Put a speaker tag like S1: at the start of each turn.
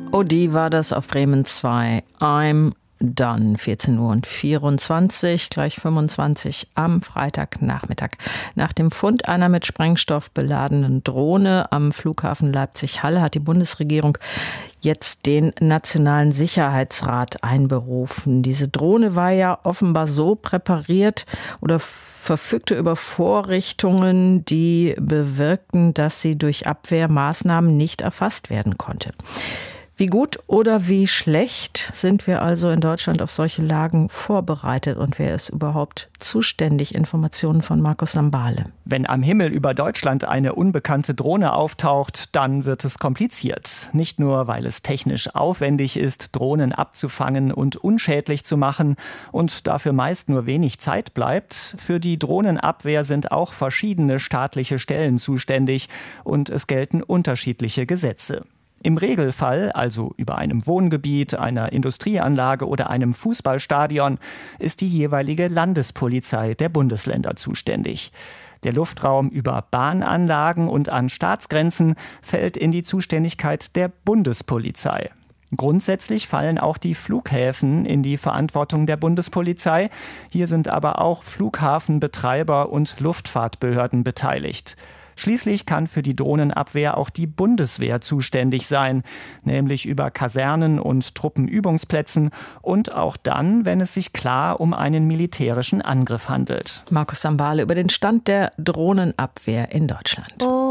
S1: Odi war das auf Bremen 2. I'm done. 14:24 Uhr, gleich 25 am Freitagnachmittag. Nach dem Fund einer mit Sprengstoff beladenen Drohne am Flughafen Leipzig-Halle hat die Bundesregierung jetzt den Nationalen Sicherheitsrat einberufen. Diese Drohne war ja offenbar so präpariert oder verfügte über Vorrichtungen, die bewirkten, dass sie durch Abwehrmaßnahmen nicht erfasst werden konnte. Wie gut oder wie schlecht sind wir also in Deutschland auf solche Lagen vorbereitet und wer ist überhaupt zuständig? Informationen von Markus Sambale.
S2: Wenn am Himmel über Deutschland eine unbekannte Drohne auftaucht, dann wird es kompliziert. Nicht nur, weil es technisch aufwendig ist, Drohnen abzufangen und unschädlich zu machen und dafür meist nur wenig Zeit bleibt. Für die Drohnenabwehr sind auch verschiedene staatliche Stellen zuständig und es gelten unterschiedliche Gesetze. Im Regelfall, also über einem Wohngebiet, einer Industrieanlage oder einem Fußballstadion, ist die jeweilige Landespolizei der Bundesländer zuständig. Der Luftraum über Bahnanlagen und an Staatsgrenzen fällt in die Zuständigkeit der Bundespolizei. Grundsätzlich fallen auch die Flughäfen in die Verantwortung der Bundespolizei. Hier sind aber auch Flughafenbetreiber und Luftfahrtbehörden beteiligt. Schließlich kann für die Drohnenabwehr auch die Bundeswehr zuständig sein, nämlich über Kasernen und Truppenübungsplätzen und auch dann, wenn es sich klar um einen militärischen Angriff handelt.
S1: Markus Sambale über den Stand der Drohnenabwehr in Deutschland.